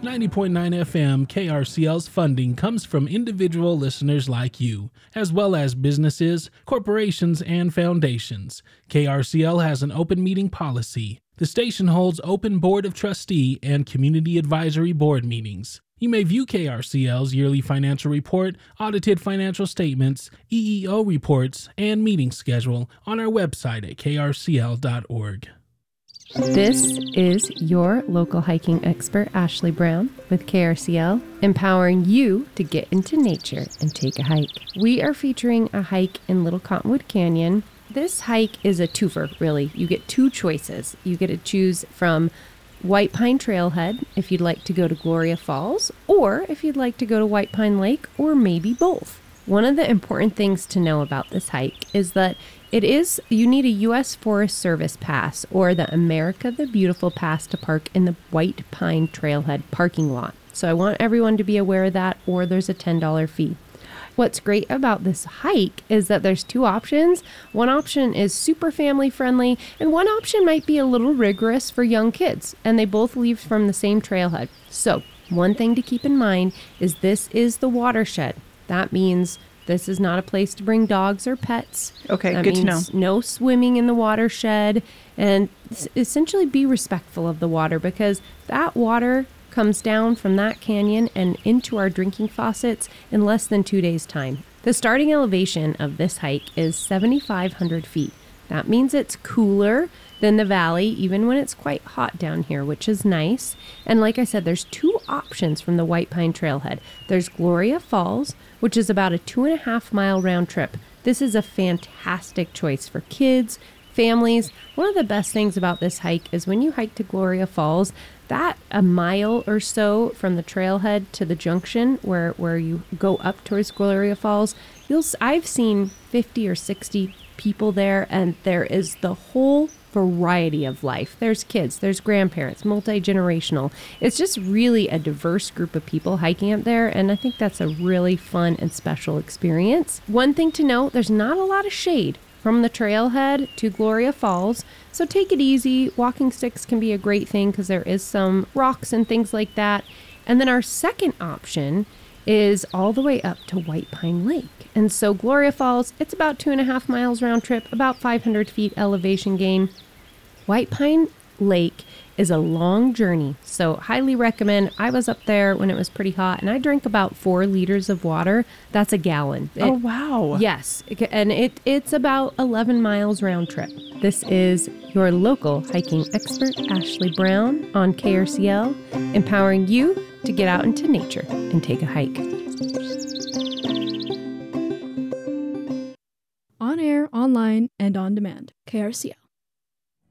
90.9 FM KRCL's funding comes from individual listeners like you, as well as businesses, corporations, and foundations. KRCL has an open meeting policy. The station holds open board of trustee and community advisory board meetings. You may view KRCL's yearly financial report, audited financial statements, EEO reports, and meeting schedule on our website at krcl.org. This is your local hiking expert, Ashley Brown, with KRCL, empowering you to get into nature and take a hike. We are featuring a hike in Little Cottonwood Canyon. This hike is a twofer, really. You get two choices. You get to choose from White Pine Trailhead if you'd like to go to Gloria Falls, or if you'd like to go to White Pine Lake, or maybe both. One of the important things to know about this hike is that you need a U.S. Forest Service pass or the America the Beautiful pass to park in the White Pine Trailhead parking lot. So I want everyone to be aware of that, or there's a $10 fee. What's great about this hike is that there's two options. One option is super family friendly, and one option might be a little rigorous for young kids, and they both leave from the same trailhead. So one thing to keep in mind is this is the watershed. That means this is not a place to bring dogs or pets. Okay, that good to know. means no swimming in the watershed, and essentially be respectful of the water, because that water comes down from that canyon and into our drinking faucets in less than 2 days' time. The starting elevation of this hike is 7,500 feet. That means it's cooler than the valley, even when it's quite hot down here, which is nice. And like I said, there's two options from the White Pine Trailhead. There's Gloria Falls, which is about a 2.5-mile round trip. This is a fantastic choice for kids, families. One of the best things about this hike is when you hike to Gloria Falls, that a mile or so from the trailhead to the junction where you go up towards Gloria Falls, I've seen 50 or 60 people there, and there is the whole variety of life. There's kids, there's grandparents, multi-generational. It's just really a diverse group of people hiking up there, and I think that's a really fun and special experience. One thing to note, there's not a lot of shade from the trailhead to Gloria Falls, so take it easy. Walking sticks can be a great thing because there is some rocks and things like that. And then our second option is all the way up to White Pine Lake. And so Gloria Falls, it's about 2.5 miles round trip, about 500 feet elevation gain. White Pine Lake is a long journey, so highly recommend. I was up there when it was pretty hot, and I drank about 4 liters of water. That's a gallon. Oh, wow. Yes, and it's about 11 miles round trip. This is your local hiking expert, Ashley Brown, on KRCL, empowering you to get out into nature and take a hike. On air, online, and on demand. KRCL.